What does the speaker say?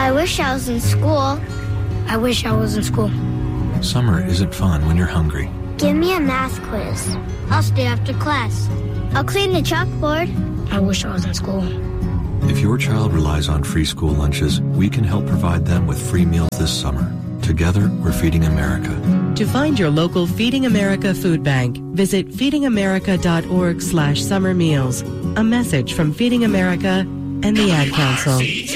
I wish I was in school. I wish I was in school. Summer isn't fun when you're hungry. Give me a math quiz. I'll stay after class. I'll clean the chalkboard. I wish I was in school. If your child relies on free school lunches, we can help provide them with free meals this summer. Together, we're Feeding America. To find your local Feeding America food bank, visit feedingamerica.org/summer meals. A message from Feeding America and the Ad Council.